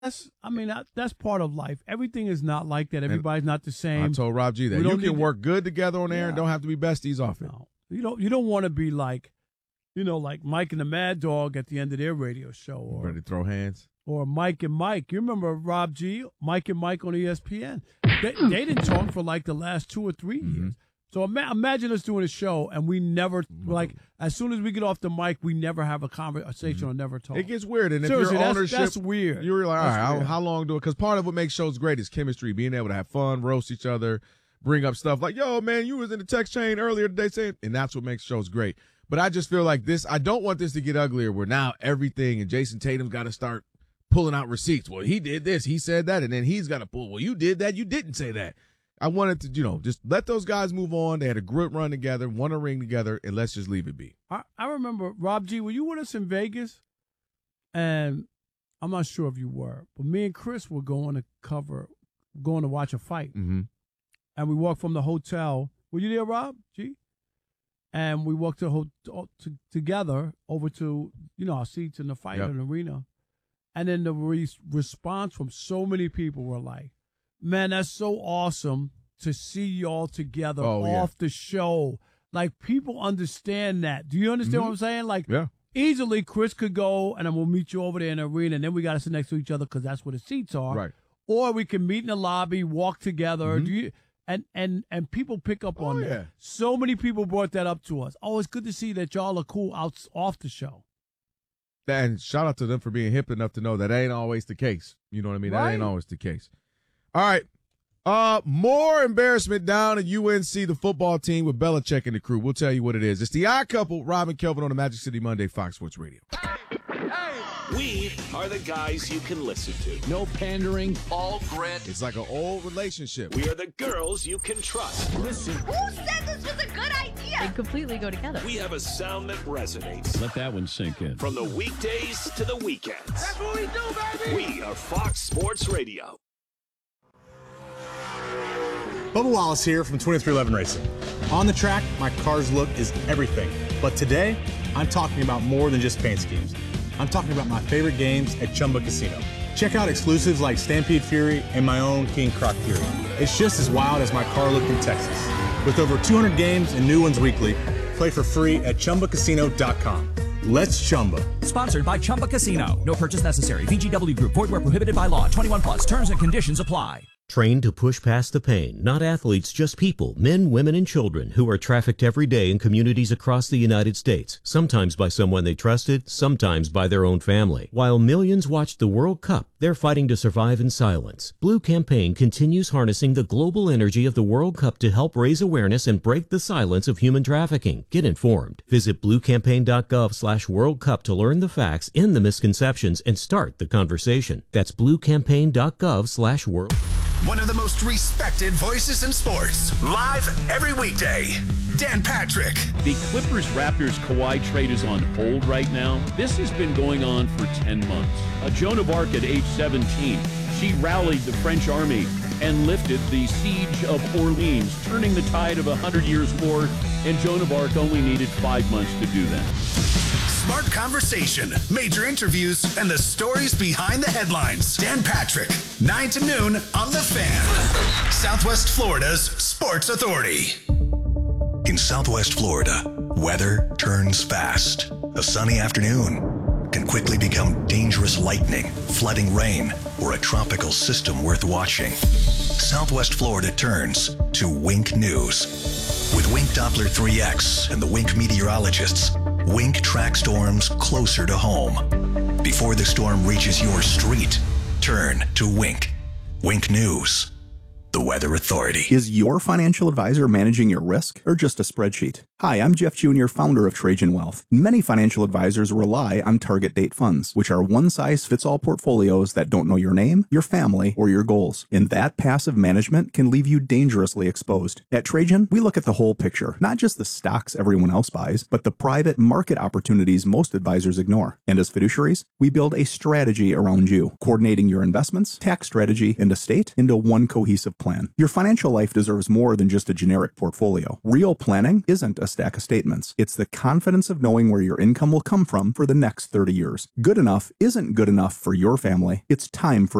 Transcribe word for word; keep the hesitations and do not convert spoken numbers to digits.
That's, I mean, that, that's part of life. Everything is not like that. Everybody's not the same. I told Rob G that We you don't can need work to- good together on air Yeah. and don't have to be besties off it. No, you don't. You don't want to be like, you know, like Mike and the Mad Dog at the end of their radio show, or Ready to throw hands? or Mike and Mike. You remember Rob G, Mike and Mike on E S P N? They, they didn't talk for like the last two or three Mm-hmm. years. So ima- imagine us doing a show and we never, like, as soon as we get off the mic, we never have a conversation or never talk. It gets weird, and if Seriously, your that's- ownership, that's weird. You're like, all That's right, how, weird. how long do it? Because part of what makes shows great is chemistry, being able to have fun, roast each other, bring up stuff like, yo, man, you was in the text chain earlier today saying, and that's what makes shows great. But I just feel like this, I don't want this to get uglier where now everything, and Jason Tatum's got to start pulling out receipts. Well, he did this, he said that, and then he's got to pull, well, you did that, you didn't say that. I wanted to, you know, just let those guys move on. They had a good run together, won a ring together, and let's just leave it be. I, I remember, Rob G, were you with us in Vegas? And I'm not sure if you were, but me and Chris were going to cover, going to watch a fight. Mm-hmm. And we walked from the hotel. Were you there, Rob G? And we walked to, ho- to together over to, you know, our seats in the fight Yep. in the arena. And then the re- response from so many people were like, man, that's so awesome to see y'all together Oh, yeah. off the show. Like, people understand that. Do you understand Mhm. what I'm saying? Like, Yeah. easily Chris could go and then we'll meet you over there in the arena, and then we got to sit next to each other because that's where the seats are. Right. Or we can meet in the lobby, walk together. Mhm. Do you? And, and and people pick up on Oh, that. yeah. So many people brought that up to us. Oh, it's good to see that y'all are cool out off the show. And shout out to them for being hip enough to know that ain't always the case. You know what I mean? That Right. ain't always the case. All right. Uh, more embarrassment down at U N C, the football team with Belichick and the crew. We'll tell you what it is. It's the Odd Couple, Rob and Kelvin on the Magic City Monday, Fox Sports Radio. We are the guys you can listen to. No pandering. All grit. It's like an old relationship. We are the girls you can trust. Listen. Who said this was a good idea? They completely go together. We have a sound that resonates. Let that one sink in. From the weekdays to the weekends. That's what we do, baby. We are Fox Sports Radio. Bubba Wallace here from twenty-three eleven Racing. On the track, my car's look is everything. But today, I'm talking about more than just paint schemes. I'm talking about my favorite games at Chumba Casino. Check out exclusives like Stampede Fury and my own King Croc Fury. It's just as wild as my car look in Texas. With over two hundred games and new ones weekly, play for free at Chumba Casino dot com. Let's Chumba. Sponsored by Chumba Casino. No purchase necessary. V G W Group. Void where prohibited by law. twenty-one plus. Terms and conditions apply. Trained to push past the pain, not athletes, just people, men, women, and children who are trafficked every day in communities across the United States, sometimes by someone they trusted, sometimes by their own family. While millions watched the World Cup, they're fighting to survive in silence. Blue Campaign continues harnessing the global energy of the World Cup to help raise awareness and break the silence of human trafficking. Get informed. Visit blue campaign dot gov slash World Cup to learn the facts, end the misconceptions, and start the conversation. That's blue campaign dot gov slash World. One of the most respected voices in sports. Live every weekday. Dan Patrick. The Clippers-Raptors Kawhi trade is on hold right now. This has been going on for ten months. Uh, Joan of Arc at age seventeen, she rallied the French army and lifted the siege of Orleans, turning the tide of a Hundred Years' War, and Joan of Arc only needed five months to do that. Smart conversation, major interviews, and the stories behind the headlines. Dan Patrick, nine to noon on The Fan. Southwest Florida's Sports Authority. In Southwest Florida, weather turns fast. A sunny afternoon can quickly become dangerous lightning, flooding rain, or a tropical system worth watching. Southwest Florida turns to Wink News. With Wink Doppler three X and the Wink meteorologists, Wink tracks storms closer to home. Before the storm reaches your street, turn to Wink. Wink News, the Weather Authority. Is your financial advisor managing your risk or just a spreadsheet? Hi, I'm Jeff Junior, founder of Trajan Wealth. Many financial advisors rely on target date funds, which are one-size-fits-all portfolios that don't know your name, your family, or your goals. And that passive management can leave you dangerously exposed. At Trajan, we look at the whole picture, not just the stocks everyone else buys, but the private market opportunities most advisors ignore. And as fiduciaries, we build a strategy around you, coordinating your investments, tax strategy, and estate into one cohesive plan. Your financial life deserves more than just a generic portfolio. Real planning isn't a stack of statements. It's the confidence of knowing where your income will come from for the next thirty years. Good enough isn't good enough for your family. It's time for